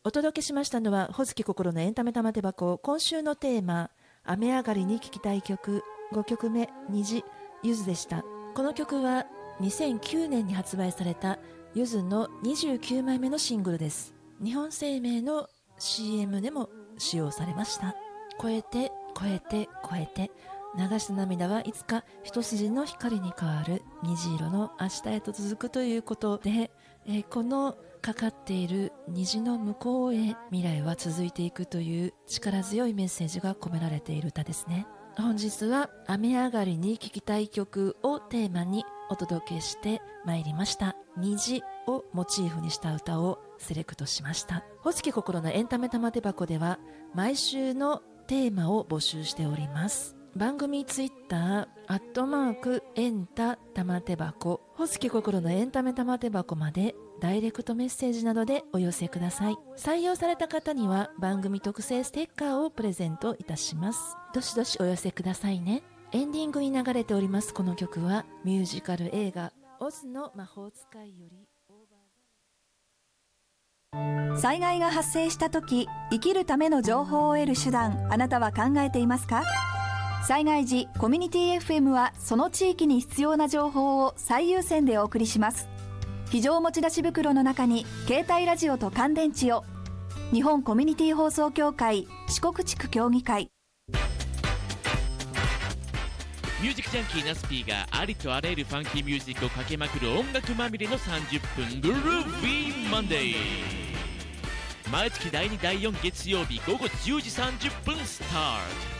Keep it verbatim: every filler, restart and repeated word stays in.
お届けしましたのは穂月心のエンタメ玉手箱。今週のテーマ、雨上がりに聴きたい曲、ごきょくめ、虹、ゆずでした。この曲はにせんきゅうねんに発売されたゆずのにじゅうきゅうまいめのシングルです。日本生命の シーエム でも使用されました。超えて超えて超えて、流した涙はいつか一筋の光に変わる、虹色の明日へと続くということで、えー、このかかっている虹の向こうへ未来は続いていくという力強いメッセージが込められている歌ですね。本日は雨上がりに聴きたい曲をテーマにお届けしてまいりました。虹をモチーフにした歌をセレクトしました。穂月心のエンタメ玉手箱では毎週のテーマを募集しております。番組ツイッターアットマークエンタ玉手箱、穂月心のエンタメ玉手箱までダイレクトメッセージなどでお寄せください。採用された方には番組特製ステッカーをプレゼントいたします。どしどしお寄せくださいね。エンディングに流れておりますこの曲はミュージカル映画オズの魔法使いより。 災害が発生した時、生きるための情報を得る手段、あなたは考えていますか？災害時、コミュニティ エフエム はその地域に必要な情報を最優先でお送りします。非常持ち出し袋の中に携帯ラジオと乾電池を。日本コミュニティ放送協会四国地区協議会。 ミュージックジャンキーナスピーがありとあらゆるファンキーミュージックをかけまくる音楽まみれのさんじゅっぷんグルービーマンデー。毎月だいにだいよん月曜日午後じゅうじさんじゅっぷんスタート。